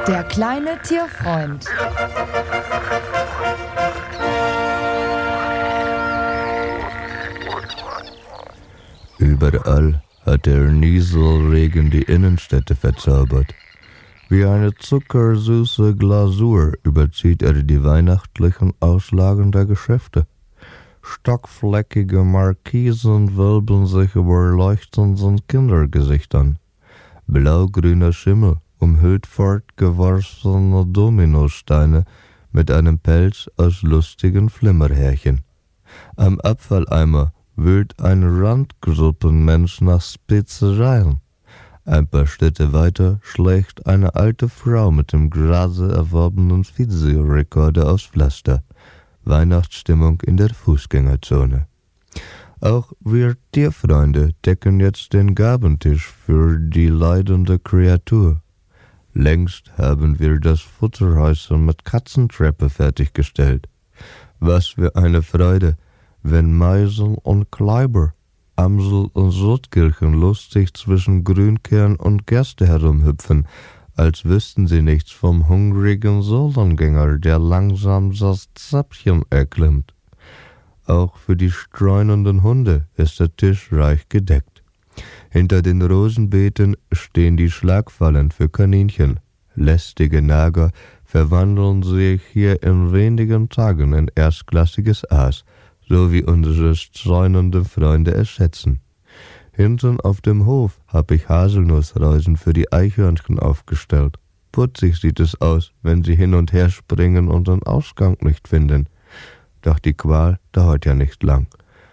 Der kleine Tierfreund. Überall hat der Nieselregen die Innenstädte verzaubert. Wie eine zuckersüße Glasur überzieht er die weihnachtlichen Auslagen der Geschäfte. Stockfleckige Markisen wölben sich über leuchtenden Kindergesichtern. Blaugrüner Schimmel umhüllt fortgeworfene Dominosteine mit einem Pelz aus lustigen Flimmerhärchen. Am Abfalleimer wühlt ein Randgruppenmensch nach Spezereien. Ein paar Schritte weiter schlägt eine alte Frau mit dem Grase erworbenen Videorekorder aufs Pflaster. Weihnachtsstimmung in der Fußgängerzone. Auch wir Tierfreunde decken jetzt den Gabentisch für die leidende Kreatur. Längst haben wir das Futterhäuschen mit Katzentreppe fertiggestellt. Was für eine Freude, wenn Meisel und Kleiber, Amsel und Sotkirchen lustig zwischen Grünkern und Gerste herumhüpfen, als wüssten sie nichts vom hungrigen Solongänger, der langsam das Zäpfchen erklimmt. Auch für die streunenden Hunde ist der Tisch reich gedeckt. Hinter den Rosenbeeten stehen die Schlagfallen für Kaninchen. Lästige Nager verwandeln sich hier in wenigen Tagen in erstklassiges Aas, so wie unsere streunenden Freunde es schätzen. Hinten auf dem Hof hab ich Haselnussreusen für die Eichhörnchen aufgestellt. Putzig sieht es aus, wenn sie hin und her springen und den Ausgang nicht finden. Doch die Qual dauert ja nicht lang.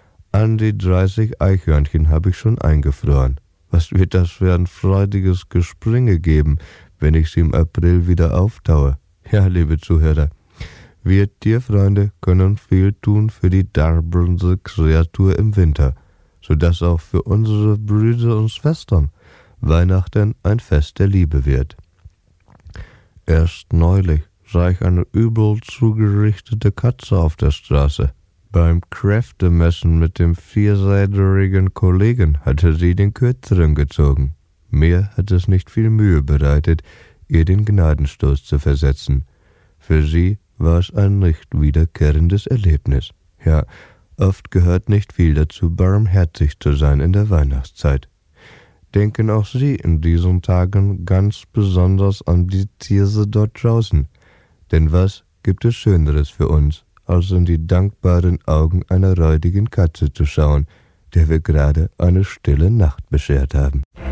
An die 30 Eichhörnchen hab ich schon eingefroren. Was wird das für ein freudiges Gespringe geben, wenn ich sie im April wieder auftaue? Ja, liebe Zuhörer, wir Tierfreunde können viel tun für die darbende Kreatur im Winter, sodass auch für unsere Brüder und Schwestern Weihnachten ein Fest der Liebe wird. Erst neulich sah ich eine übel zugerichtete Katze auf der Straße. Beim Kräftemessen mit dem vierseitigen Kollegen hatte sie den kürzeren gezogen. Mir hat es nicht viel Mühe bereitet, ihr den Gnadenstoß zu versetzen. Für sie war es ein nicht wiederkehrendes Erlebnis. Ja, oft gehört nicht viel dazu, barmherzig zu sein in der Weihnachtszeit. Denken auch Sie in diesen Tagen ganz besonders an die Tiere dort draußen. Denn was gibt es Schöneres für uns, als in die dankbaren Augen einer räudigen Katze zu schauen, der wir gerade eine stille Nacht beschert haben?